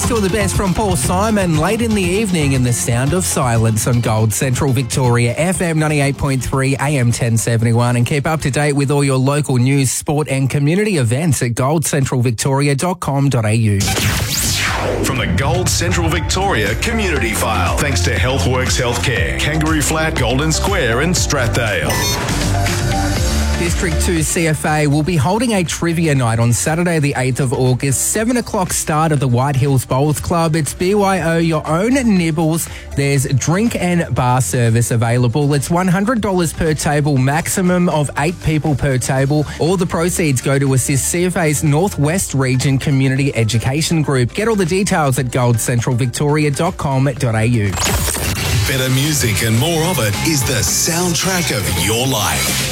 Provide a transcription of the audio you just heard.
Still the best from Paul Simon late in the evening in the Sound of Silence on Gold Central Victoria, FM 98.3, AM 1071, and keep up to date with all your local news, sport and community events at goldcentralvictoria.com.au. From the Gold Central Victoria Community File, thanks to Healthworks Healthcare, Kangaroo Flat, Golden Square and Strathdale. District 2 CFA will be holding a trivia night on Saturday the 8th of August, 7 o'clock start at the White Hills Bowls Club. It's BYO your own nibbles. There's drink and bar service available. It's $100 per table, maximum of 8 people per table. All the proceeds go to assist CFA's Northwest Region Community Education Group. Get all the details at goldcentralvictoria.com.au. Better music and more of it is the soundtrack of your life.